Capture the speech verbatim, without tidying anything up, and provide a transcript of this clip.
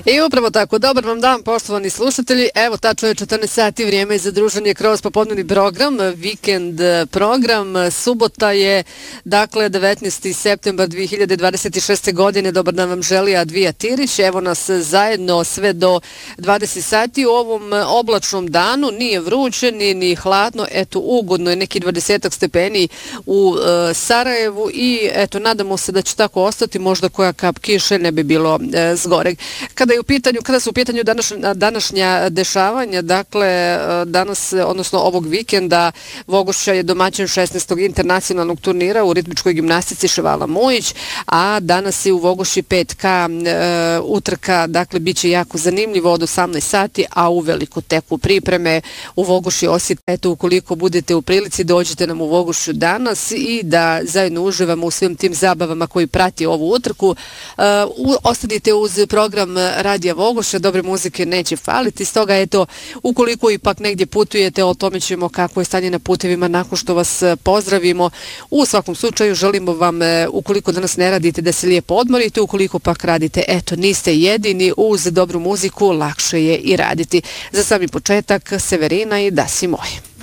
I upravo tako, dobar vam dan, poštovani slušatelji. Evo, tačno je četrnaest sati, vrijeme za druženje kroz popodnevni program, vikend program. Subota je, dakle, devetnaesti septembar dvije hiljade dvadeset šeste. godine. Dobar dan vam želi Advija Tirić. Evo nas zajedno sve do dvadeset sati u ovom oblačnom danu. Nije vruće, nije ni hladno. Eto, ugodno je neki dvadesetak stepeni u e, Sarajevu i eto, nadamo se da će tako ostati. Možda koja kap kiše ne bi bilo e, zgoreg. Kada je u pitanju, kada su u pitanju današnja, današnja dešavanja, dakle, danas, odnosno ovog vikenda, Vogošća je domaćin šesnaestog internacionalnog turnira u ritmičkoj gimnastici Ševala Mujić, a danas je u Vogošći pet ka e, utrka, dakle, bit će jako zanimljivo od osamnaest sati, a uveliko teku pripreme u Vogošći Osijek. Eto, ukoliko budete u prilici, dođite nam u Vogošću danas i da zajedno uživamo u svim tim zabavama koji prati ovu utrku. E, u, ostanite uz program Radija Vogošća, dobre muzike neće faliti, stoga eto, ukoliko ipak negdje putujete, o tome ćemo kako je stanje na putevima nakon što vas pozdravimo. U svakom slučaju želimo vam, ukoliko danas ne radite, da se lijepo odmorite, ukoliko pak radite, eto, niste jedini, uz dobru muziku lakše je i raditi. Za sami početak, Severina i Da si moj.